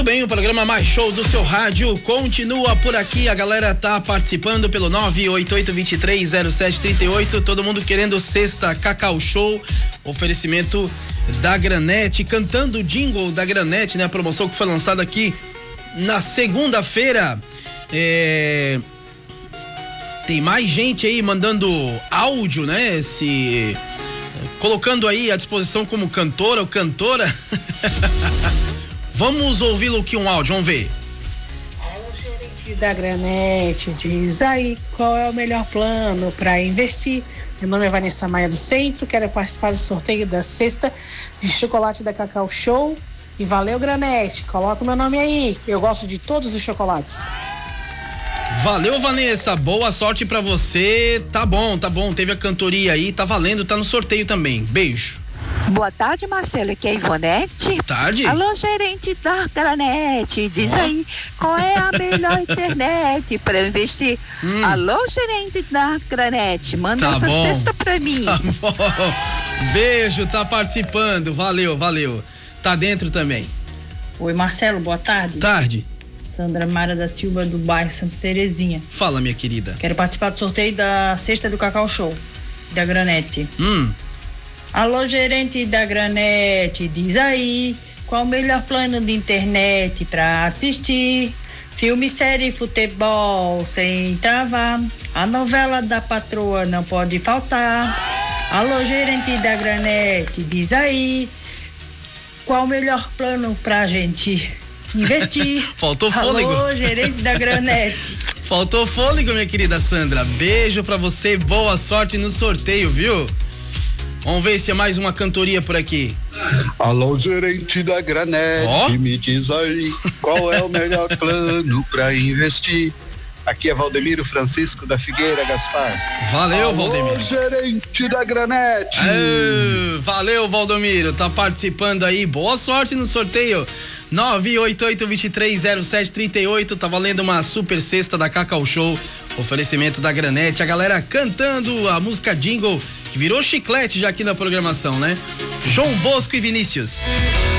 Bem, o programa Mais Show do seu rádio continua por aqui. A galera tá participando pelo 988230738. Todo mundo querendo cesta Cacau Show. Oferecimento da Granete, cantando o jingle da Granete, né? A promoção que foi lançada aqui na segunda-feira. Tem mais gente aí mandando áudio, né? Colocando aí à disposição como cantora ou cantora. Vamos ouvi-lo aqui, um áudio, vamos ver. O gerente da Granete diz aí qual é o melhor plano para investir. Meu nome é Vanessa Maia do Centro, quero participar do sorteio da cesta de chocolate da Cacau Show. E valeu, Granete, coloca o meu nome aí, eu gosto de todos os chocolates. Valeu, Vanessa, boa sorte pra você. Tá bom, teve a cantoria aí, tá valendo, tá no sorteio também. Beijo. Boa tarde, Marcelo, aqui é a Ivonete. Tarde. Alô, gerente da Granete, diz aí qual é a melhor internet para investir. Alô, gerente da Granete, manda essa cesta pra mim. Tá bom. Beijo, tá participando, valeu. Tá dentro também. Oi, Marcelo, boa tarde. Tarde. Sandra Mara da Silva, do bairro Santa Terezinha. Fala, minha querida. Quero participar do sorteio da cesta do Cacau Show, da Granete. Alô, gerente da Granete, diz aí qual o melhor plano de internet pra assistir filme, série, futebol sem travar, a novela da patroa não pode faltar. Alô, gerente da Granete, diz aí qual o melhor plano pra gente investir. Faltou fôlego. Alô, gerente da Granete. Faltou fôlego, minha querida Sandra. Beijo pra você, boa sorte no sorteio, viu? Vamos ver se é mais uma cantoria por aqui. Alô, gerente da Granete, me diz aí qual é o melhor plano pra investir. Aqui é Valdemiro Francisco da Figueira, Gaspar. Valeu, alô, Valdemiro. Gerente da Granete. Valeu, Valdomiro, tá participando aí, boa sorte no sorteio. 988230738, tá valendo uma super cesta da Cacau Show, oferecimento da Granete, a galera cantando a música jingle, que virou chiclete já aqui na programação, né? João Bosco e Vinícius.